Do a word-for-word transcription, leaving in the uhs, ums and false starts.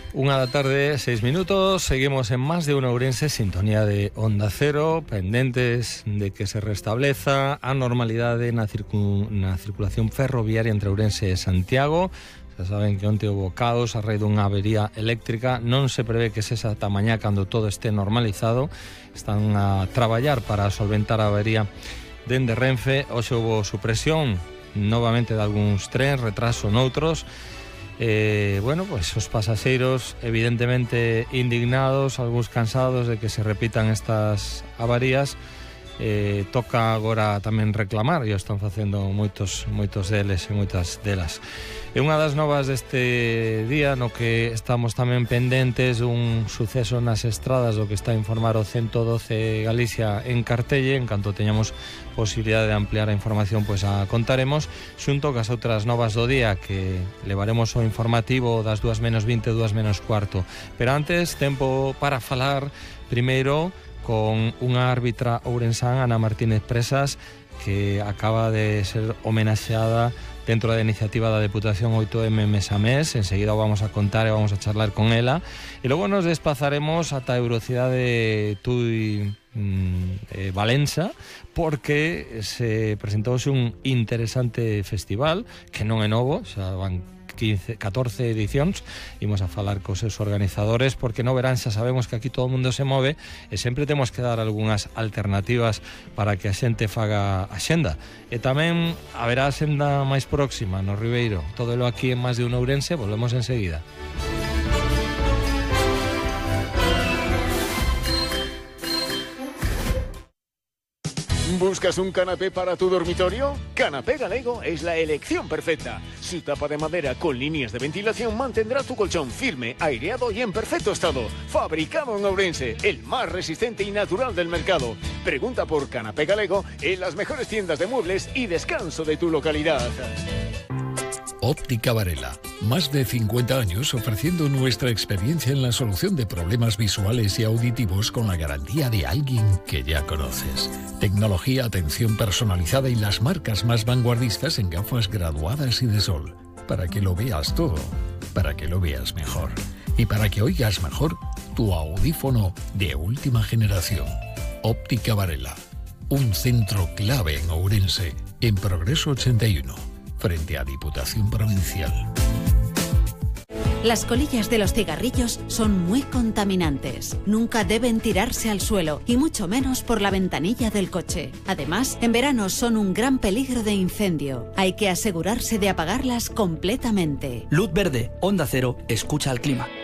Una da tarde, seis minutos, seguimos en Más de Uno Ourense, sintonía de Onda Cero, pendentes de que se restableza a normalidade na, circu na circulación ferroviaria entre Ourense e Santiago. Xa saben que onte houve caos a raíz dunha avería eléctrica, non se prevé que sexa ata mañá cando todo este normalizado. Están a traballar para solventar a avería dende Renfe. Hoxe houve supresión novamente de algúns trens, retraso noutros. Eh, bueno, pues os pasaxeiros evidentemente indignados, algúns cansados de que se repitan estas avarías. Eh, toca agora tamén reclamar, e o están facendo moitos moitos deles e moitas delas. E unha das novas deste día no que estamos tamén pendentes dun suceso nas estradas do que está a informar o ciento doce Galicia en Cartelle. En canto teñamos posibilidade de ampliar a información, pois a contaremos, xunto cas outras novas do día que levaremos o informativo das dúas menos vinte, dúas menos cuarto. Pero antes, tempo para falar primeiro con unha árbitra ourensán, Ana Martínez Presas, que acaba de ser homenaxeada dentro da iniciativa da Deputación oito eme mes a mes. Enseguida o vamos a contar e vamos a charlar con ela. E logo nos desplazaremos ata a Eurocidade Tui mm, eh, Valença, porque se presentouse un interesante festival que non é novo, xa van quince, catorce edicións. Imos a falar cos seus organizadores, porque no verán xa sabemos que aquí todo o mundo se move e sempre temos que dar algunhas alternativas para que a xente faga a xenda. E tamén haberá a xenda máis próxima no Ribeiro. Todo lo aquí en Más de Uno Ourense. Volvemos enseguida. ¿Buscas un canapé para tu dormitorio? Canapé Galego es la elección perfecta. Su tapa de madera con líneas de ventilación mantendrá tu colchón firme, aireado y en perfecto estado. Fabricado en Ourense, el más resistente y natural del mercado. Pregunta por Canapé Galego en las mejores tiendas de muebles y descanso de tu localidad. Óptica Varela, más de cincuenta años ofreciendo nuestra experiencia en la solución de problemas visuales y auditivos con la garantía de alguien que ya conoces. Tecnología, atención personalizada y las marcas más vanguardistas en gafas graduadas y de sol. Para que lo veas todo, para que lo veas mejor. Y para que oigas mejor tu audífono de última generación. Óptica Varela, un centro clave en Ourense, en Progreso ochenta y uno. Frente a Diputación Provincial. Las colillas de los cigarrillos son muy contaminantes. Nunca deben tirarse al suelo, y mucho menos por la ventanilla del coche. Además, en verano son un gran peligro de incendio. Hay que asegurarse de apagarlas completamente. Luz verde, Onda Cero, escucha al clima.